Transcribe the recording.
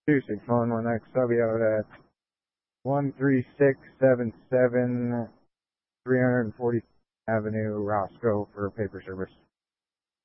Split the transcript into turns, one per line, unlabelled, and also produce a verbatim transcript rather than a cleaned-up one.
Tuesday, phone one X W out at one three six seven seven three hundred forty Avenue, Roscoe for paper service.